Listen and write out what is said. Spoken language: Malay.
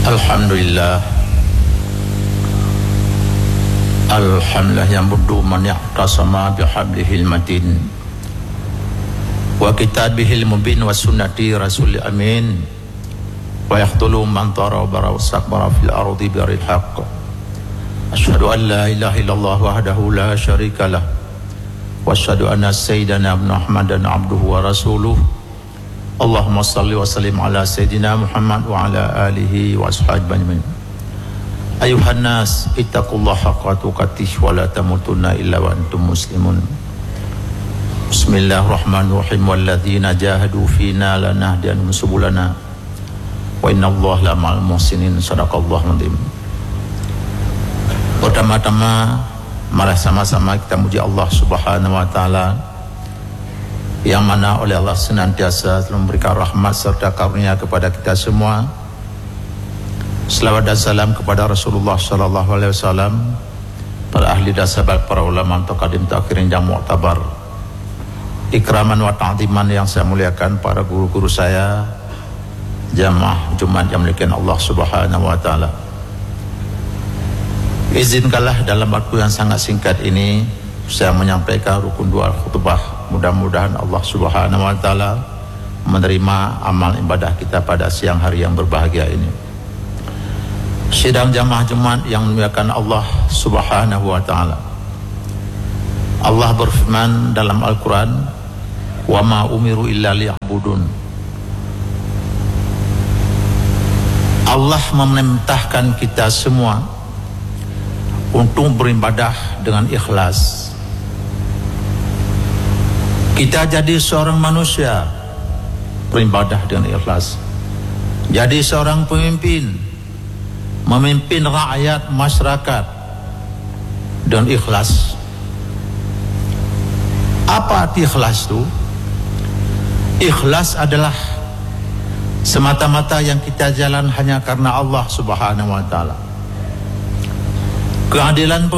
Alhamdulillah yang budu man ya'tasama bihablihil matin wa kitabihil mubin wa sunnati rasul amin wa yakhdulu man tarabara wastakbara fil ardi biril haqq. Asyhadu an la ilaha illallah wahdahu la syarika lah wa asyhadu anna sayyidana Muhammadan abduhu wa rasuluh. Allahumma salli wa sallim ala sayyidina Muhammad wa ala alihi wa ashabihi. Ayuhan nas ittaqullaha haqqa tuqatih wa la tamutunna illa wa antum muslimun. Bismillahirrahmanirrahim. Walladzina jahadu fina lanahdiyannahum subulana wa innallaha la'al muhsinin. Shadaqallahu adzim. Pertama-tama mari sama-sama kita muji Allah Subhanahu wa taala yang mana oleh Allah senantiasa memberikan rahmat serta karunia kepada kita semua. Selawat dan salam kepada Rasulullah sallallahu alaihi wasallam, para ahli dan sahabat, para ulama taqadim ta'khirin yang mu'tabar. Ikraman wa ta'ziman yang saya muliakan para guru-guru saya, jamaah Jumat yang dimuliakan Allah Subhanahu wa taala. Izinkanlah dalam waktu yang sangat singkat ini saya menyampaikan rukun dua khutbah. Mudah-mudahan Allah Subhanahu wa taala menerima amal ibadah kita pada siang hari yang berbahagia ini. Sidang jamaah Jumat yang dimuliakan Allah Subhanahu wa taala. Allah berfirman dalam Al-Qur'an, "Wa ma umiru illa liya'budun." Allah memerintahkan kita semua untuk beribadah dengan ikhlas. Kita jadi seorang manusia beribadah dengan ikhlas. Jadi seorang pemimpin, memimpin rakyat masyarakat dengan ikhlas. Apa arti ikhlas itu? Ikhlas adalah semata-mata yang kita jalan hanya karena Allah Subhanahu wa taala. Keadilan